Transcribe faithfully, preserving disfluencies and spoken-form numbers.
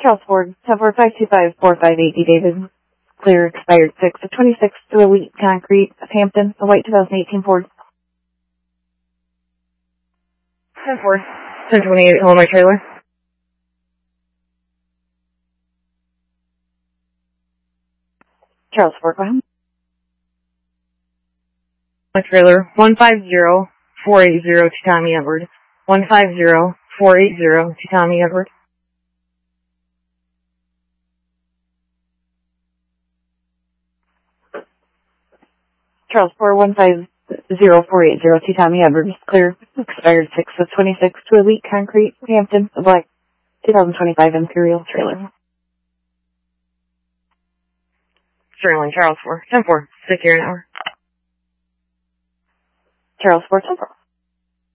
Charles Ford, ten four five two five four five eight D David. Clear, expired six of twenty-six through Elite Concrete of Hampton, a white twenty eighteen Ford. ten four, ten twenty-eight Illinois trailer. Charles Ford, go ahead. My trailer, one five zero four eight zero to Tommy Edward. one five zero four eight zero to Tommy Edward. Charles Ford, one five zero four eight zero to Tommy Edward. Clear, expired six of twenty-six to Elite Concrete, Hampton, a black twenty twenty-five Imperial trailer. Sterling, Charles Ford, ten four, six here an hour. Charles Ford, ten four.